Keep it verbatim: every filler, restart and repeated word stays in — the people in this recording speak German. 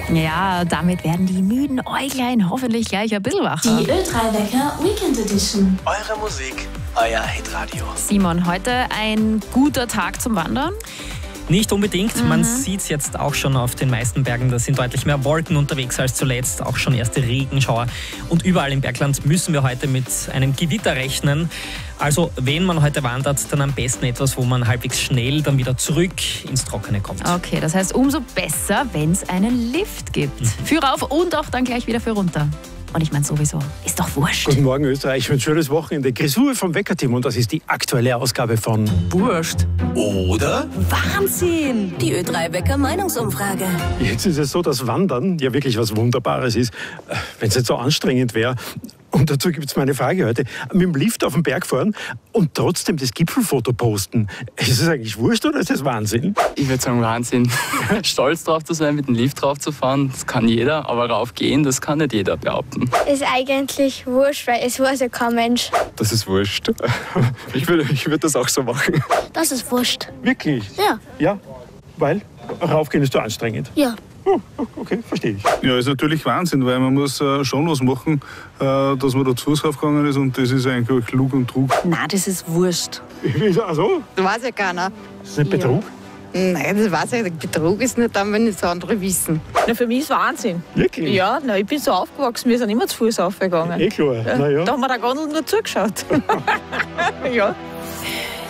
Ja, damit werden die müden Äuglein hoffentlich gleich ein bisschen wacher. Die Ö drei Wecker Weekend Edition. Eure Musik, euer Hitradio. Simon, heute ein guter Tag zum Wandern? Nicht unbedingt. Mhm. Man sieht es jetzt auch schon auf den meisten Bergen. Da sind deutlich mehr Wolken unterwegs als zuletzt. Auch schon erste Regenschauer. Und überall im Bergland müssen wir heute mit einem Gewitter rechnen. Also wenn man heute wandert, dann am besten etwas, wo man halbwegs schnell dann wieder zurück ins Trockene kommt. Okay, das heißt umso besser, wenn es einen Lift gibt. Mhm. Für rauf und auch dann gleich wieder für runter. Und ich meine sowieso, ist doch wurscht. Guten Morgen Österreich, ein schönes Wochenende. Grisur vom Weckerteam und das ist die aktuelle Ausgabe von Wurscht. Oder? Wahnsinn! Die Ö drei Wecker Meinungsumfrage. Jetzt ist es so, dass Wandern ja wirklich was Wunderbares ist. Wenn es nicht so anstrengend wäre. Und dazu gibt es meine Frage heute. Mit dem Lift auf den Berg fahren und trotzdem das Gipfelfoto posten. Ist es eigentlich wurscht oder ist das Wahnsinn? Ich würde sagen Wahnsinn. Stolz drauf zu sein, mit dem Lift drauf zu fahren, das kann jeder. Aber raufgehen, das kann nicht jeder behaupten. Ist eigentlich wurscht, weil es weiß ja kein Mensch. Das ist wurscht. Ich würde ich würd das auch so machen. Das ist wurscht. Wirklich? Ja. Ja? Weil? Raufgehen ist so anstrengend? Ja. Oh, okay, verstehe ich. Ja, ist natürlich Wahnsinn, weil man muss äh, schon was machen, äh, dass man da zu Fuß raufgegangen ist und das ist eigentlich Lug und Trug. Nein, das ist wurscht. Also? Das weiß ja keiner. Das ist nicht Betrug? Nein, das weiß ich. Betrug ist nicht dann, wenn es andere wissen. Na, für mich ist Wahnsinn. Wirklich? Ja, na, ich bin so aufgewachsen, wir sind immer zu Fuß aufgegangen. Eh klar, Ja, na ja. Da haben wir der Gondel nur zugeschaut. Ja.